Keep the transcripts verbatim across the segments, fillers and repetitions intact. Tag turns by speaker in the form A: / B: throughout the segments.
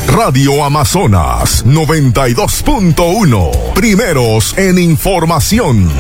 A: Radio Amazonas noventa y dos punto uno. Primeros en información.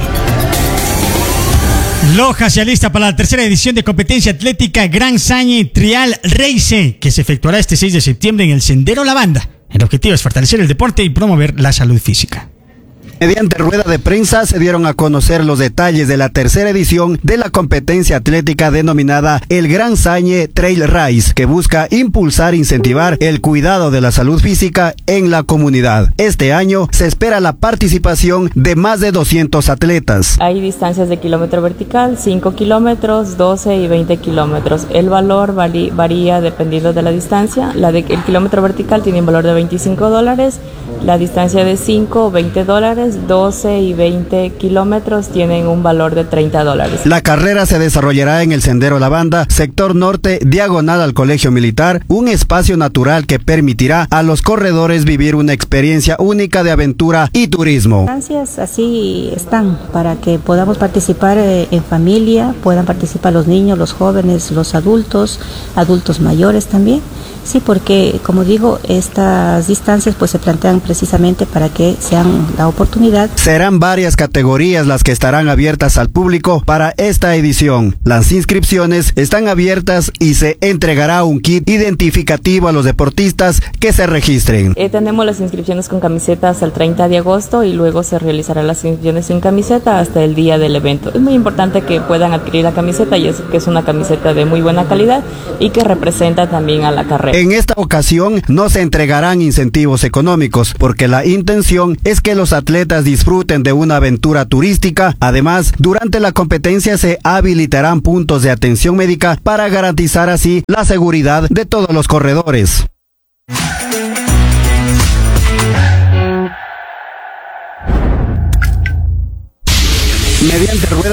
B: Loja se alista para la tercera edición de competencia atlética Gran Sañe Trial Race, que se efectuará este seis de septiembre en el Sendero Lavanda. El objetivo es fortalecer el deporte y promover la salud física.
C: Mediante rueda de prensa se dieron a conocer los detalles de la tercera edición de la competencia atlética denominada el Gran Sañe Trail Race, que busca impulsar e incentivar el cuidado de la salud física en la comunidad. Este año se espera la participación de más de doscientos atletas.
D: Hay distancias de kilómetro vertical, cinco kilómetros, doce y veinte kilómetros. El valor vari, varía dependiendo de la distancia. La de, el kilómetro vertical tiene un valor de veinticinco dólares, la distancia de cinco, veinte dólares, doce y veinte kilómetros tienen un valor de treinta dólares.
C: La carrera se desarrollará en el Sendero Lavanda, sector norte, diagonal al Colegio Militar, un espacio natural que permitirá a los corredores vivir una experiencia única de aventura y turismo.
E: Gracias, así están, para que podamos participar en familia, puedan participar los niños, los jóvenes, los adultos, adultos mayores también. Sí, porque como digo, estas distancias pues se plantean precisamente para que sean la oportunidad.
C: Serán varias categorías las que estarán abiertas al público para esta edición. Las inscripciones están abiertas y se entregará un kit identificativo a los deportistas que se registren.
D: Eh, tenemos las inscripciones con camiseta hasta el treinta de agosto y luego se realizarán las inscripciones sin camiseta hasta el día del evento. Es muy importante que puedan adquirir la camiseta, y es que es una camiseta de muy buena calidad y que representa también a la carrera.
C: En esta ocasión no se entregarán incentivos económicos porque la intención es que los atletas disfruten de una aventura turística. Además, durante la competencia se habilitarán puntos de atención médica para garantizar así la seguridad de todos los corredores. Mediante rueda